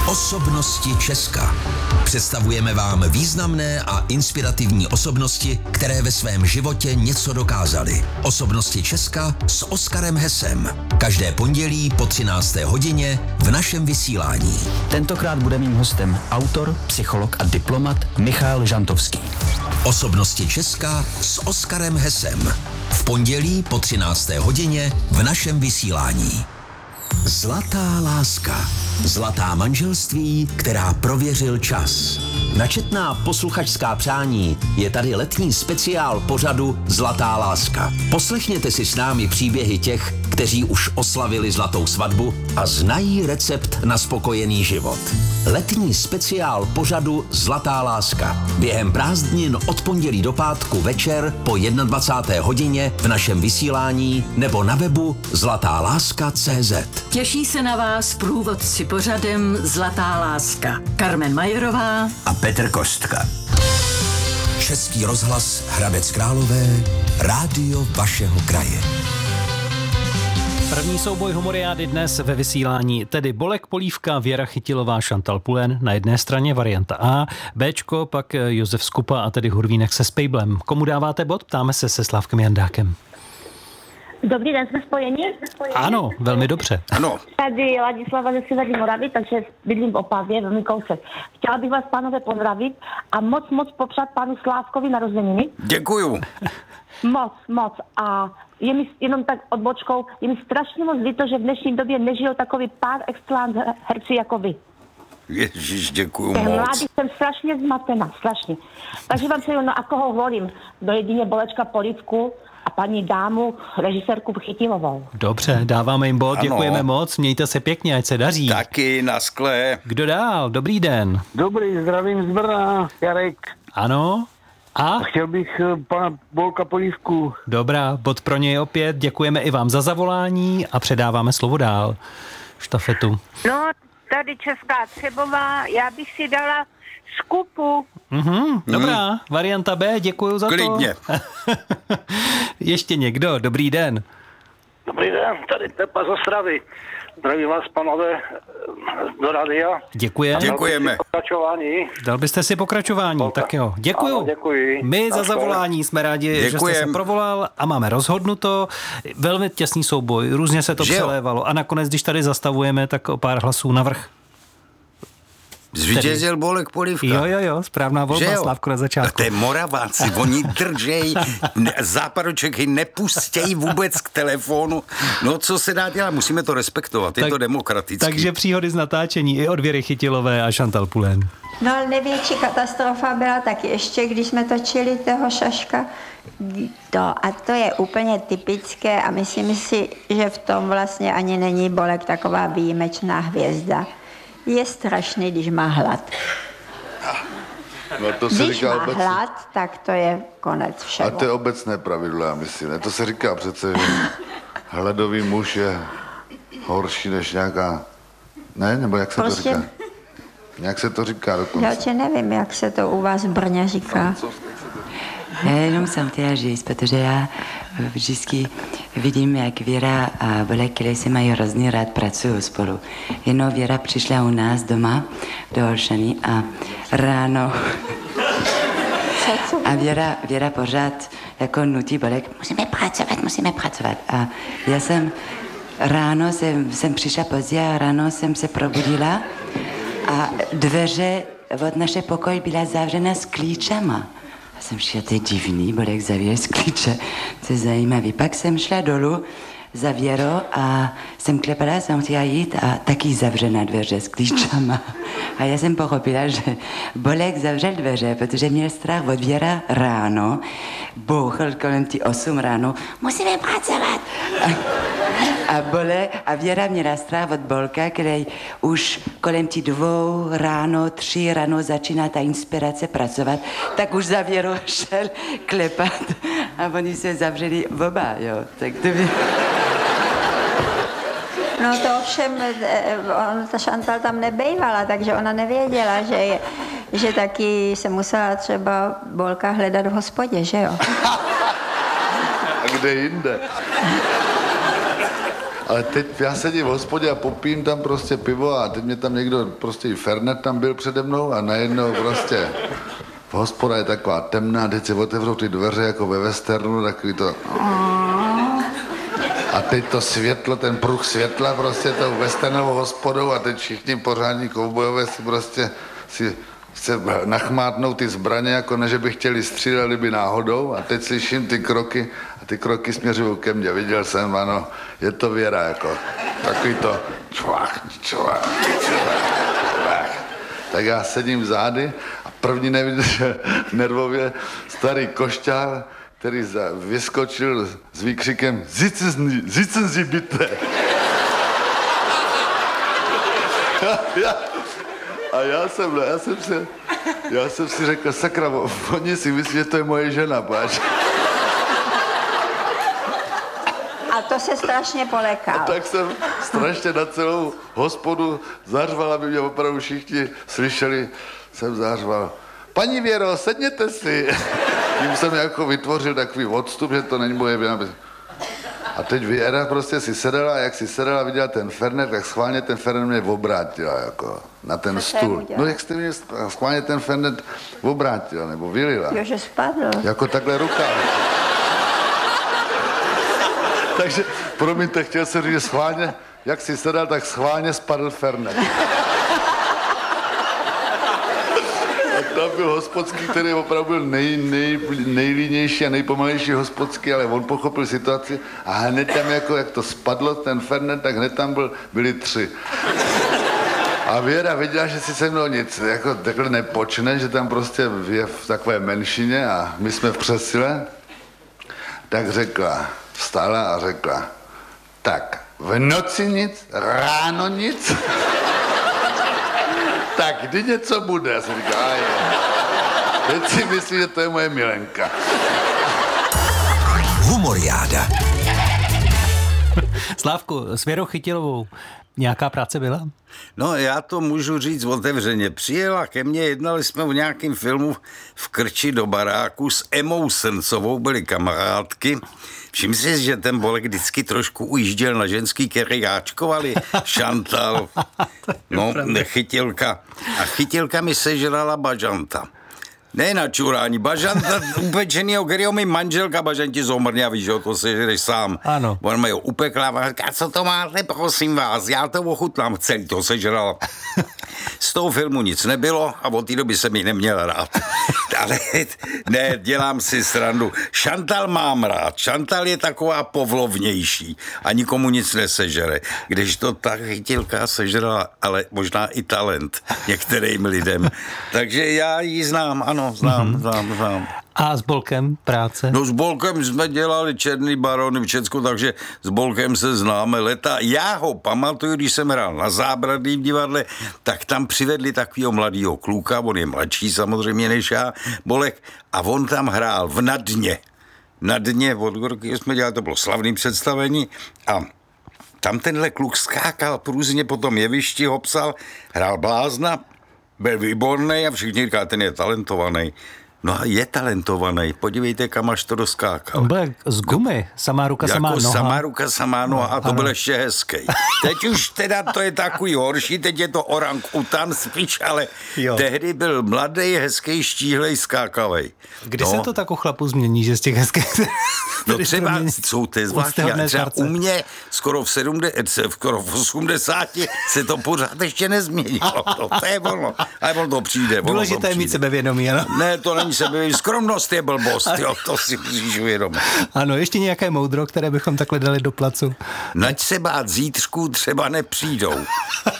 Osobnosti Česka. Představujeme vám významné a inspirativní osobnosti, které ve svém životě něco dokázaly. Osobnosti Česka s Oskarem Hesem. Každé pondělí po 13. hodině v našem vysílání. Tentokrát bude mým hostem autor, psycholog a diplomat Michal Žantovský. Osobnosti Česka s Oskarem Hesem. V pondělí po 13. hodině v našem vysílání. Zlatá láska. Zlatá manželství, která prověřil čas. Načetná posluchačská přání je tady letní speciál pořadu Zlatá láska. Poslechněte si s námi příběhy těch, kteří už oslavili zlatou svatbu a znají recept na spokojený život. Letní speciál pořadu Zlatá láska. Během prázdnin od pondělí do pátku večer po 21. hodině v našem vysílání nebo na webu zlatáláska.cz. Těší se na vás průvodci pořadem Zlatá láska. Karmen Majerová a Petr Kostka. Český rozhlas Hradec Králové, rádio vašeho kraje. První souboj humoriády dnes ve vysílání, tedy Bolek Polívka, Věra Chytilová, Chantal Poulain na jedné straně, varianta A, Bčko, pak Josef Skupa a tedy Hurvínek se Spejblem. Komu dáváte bod? Ptáme se Slávkem Jandákem. Dobrý den, jsme spojeni? Ano, velmi dobře. Ano. Tady Ladislava ze Severní Moravy, takže bydlím v Opavě, velmi kousek. Chtěla bych vás, pánové, pozdravit a moc popřát panu Slávkovi narozeniny. Děkuju. Moc. A je mi jenom tak odbočkou, je mi strašně moc líto, že v dnešní době nežijou takový pár excellence herci jako vy. Ježiš, děkuju moc. moc. Mladý jsem strašně zmatená, strašně. Takže vám přeju, a koho volím? Do jedině Bolečka Polívku a paní dámu, režisérku Chytilovou. Dobře, dáváme jim bod, děkujeme moc, mějte se pěkně, ať se daří. Taky, na skle. Kdo dál? Dobrý den. Dobrý, zdravím z Brna, Jarek. Ano. A? Chtěl bych pana Bolka Polívku. Dobrá, bod pro něj opět, děkujeme i vám za zavolání a předáváme slovo dál. Štafetu. No, tady Česká Třebová, já bych si dala Skupu. Dobrá, varianta B, děkuju za Klidně. to. Ještě někdo, dobrý den. Dobrý den, tady Pepa z Ostravy. Zdravím vás, panové, do rádia. Děkujeme. Dal byste si pokračování, tak jo. Děkuju. Ano, děkuji. My za zavolání jsme rádi, že jste se provolal a máme rozhodnuto. Velmi těsný souboj, různě se to přelévalo a nakonec, když tady zastavujeme, tak o pár hlasů navrch. Zvítězil Bolek Polívka. Jo, správná volba, Slávko, na začátku. To je Moraváci, oni držej, Západočechy nepustějí vůbec k telefonu. No, co se dá dělat, musíme to respektovat, je to demokratické. Takže příhody z natáčení i od Věry Chytilové a Chantal Poulain. No, ale největší katastrofa byla taky ještě, když jsme točili toho Šaška. A to je úplně typické a myslím si, že v tom vlastně ani není Bolek taková výjimečná hvězda. Je strašný, když má hlad. No to se když říká má hlad, tak to je konec všeho. A to je obecné pravidlo, já myslím. Ne? To se říká přece, že hladový muž je horší než nějaká... Ne? Nebo jak se to říká? Jak se to říká dokonce? Já nevím, jak se to u vás v Brně říká. Jenom jsem chtěla říct, protože já vždycky vidím, jak Věra a Bolek, který se mají hrozně rád, pracují spolu. Jenom Věra přišla u nás doma do Olšany a ráno a Věra pořád jako nutí Bolek, musíme pracovat. A já ráno jsem přišla pozdě a ráno jsem se probudila a dveře od naše pokoje byla zavřena s klíčema. A jsem šla, to je divný, Bolek zavíral z klíče, to je zajímavý. Pak jsem šla dolů za Věrou a jsem klepala, jsem chtěla jít a taky zavřená dveře s klíčama. A já jsem pochopila, že Bolek zavřel dveře, protože měl strach od Věra ráno, bouchl kolem 8 ráno, musíme pracovat. A Věra měla strach od Bolka, který už kolem 2 ráno, 3 ráno začíná ta inspirace pracovat, tak už za Věrou šel klepat a oni se zavřeli oba, jo. Tak to by... No to ovšem, ta Chantal tam nebejvala, takže ona nevěděla, že taky se musela třeba Bolka hledat v hospodě, že jo? A kde jinde? Ale teď já sedím v hospodě a popím tam prostě pivo a teď mě tam někdo, prostě i Fernet tam byl přede mnou a najednou prostě hospoda je taková temná, teď se otevřou ty dveře jako ve westernu, takový to... A teď to světlo, ten pruh světla prostě tou westernovou hospodou a teď všichni pořádní koubojové si prostě se nachmátnou ty zbraně, jako ne, že by chtěli střílet, kdyby náhodou a teď slyším ty kroky a ty kroky směřují ke mně. Viděl jsem, ano, je to Věra, jako takový to čvách. Tak já sedím zády a první nevidím, že nervově starý košťál, který vyskočil s výkřikem Sitzen Sie bitte. A já jsem si řekl, sakra, oni si myslí, že to je moje žena, páč. A to se strašně polekal. Tak jsem strašně na celou hospodu zařval, aby mě opravdu všichni slyšeli, jsem zařval. Paní Věro, sedněte si. Tím jsem jako vytvořil takový odstup, že to není moje věna. A teď Věra prostě si sedala a jak si sedala, viděla ten Fernet, tak schválně ten Fernet mě obrátila jako na ten stůl. No jak jste mě schválně ten Fernet obrátila nebo vylila. Jo, že spadl. Jako takhle ruka. Takže, promiňte, chtěl jsem říct, že schválně, jak si sedal, tak schválně spadl Fernet. A tam byl hospodský, který opravdu byl nejlínější a nejpomalejší hospodský, ale on pochopil situaci a hned tam, jako jak to spadlo, ten Fernet, tak hned tam byli 3. A Věra viděla, že si se mnou nic jako takhle nepočne, že tam prostě je v takové menšině a my jsme v přesile, tak řekla, vstala a řekla, tak v noci nic, ráno nic, tak kdy něco bude? Já jsem říkal, teď si myslím, že to je moje milenka. Humoriáda. Slávku, s Věrou Chytilovou nějaká práce byla? No, já to můžu říct otevřeně. Přijela ke mně, jednali jsme v nějakém filmu v Krči do baráku s Emou Srncovou, byly kamarádky. Všim si, že ten Bolek vždycky trošku ujížděl na ženský, který jáčkovali. Šantal, no, Chytilka. A Chytilka mi sežrala bažanta. Ne na čurání, bažanta upečenýho, kterýho mi manželka bažanti zomrňaví, že jo, to sežereš sám. Ano. On mi ho upekla a říká, co to máte, prosím vás, já to ochutnám, celý to sežrala. Z toho filmu nic nebylo a od té doby jsem ji neměl rád. Ale ne, dělám si srandu. Šantal mám rád, Šantal je taková povlovnější a nikomu nic nesežere. Když to ta Chytilka sežrala, ale možná i talent některým lidem. Takže já ji znám, ano, znám. A s Bolkem práce? No s Bolkem jsme dělali Černý barony v Česku, takže s Bolkem se známe leta. Já ho pamatuju, když jsem hrál na Zábradlí v divadle, tak tam přivedli takovýho mladýho kluka, on je mladší samozřejmě než já, Bolek, a on tam hrál v Na dně, od Gorky jsme dělali, to bylo slavný představení a tam tenhle kluk skákal průzně po tom jevišti, ho psal, hrál blázna, byl výborný a všichni říkali, ten je talentovaný. No a je talentovaný, podívejte, kam až to doskákal. On byl jak z gumy, samá ruka, samá noha. Samá ruka, samá noha a to byl ještě hezký. Teď už teda to je takový horší, teď je to orang-utan spíš, ale tehdy byl mladý, hezký, štíhlej, skákavej. Kdy se to tak u chlapů změní, že z těch hezkých... No třeba jsou ty zvláštní, třeba u mě skoro v 80 se to pořád ještě nezměnilo. To je ono. Ale ono to přijde. Důležité je mít sebevědomí, ano? Ne, to není sebevědomí. Skromnost je blbost, jo, to si musíš uvědomit. Ano, ještě nějaké moudro, které bychom takhle dali do placu. Nať se bát zítřků třeba nepřijdou.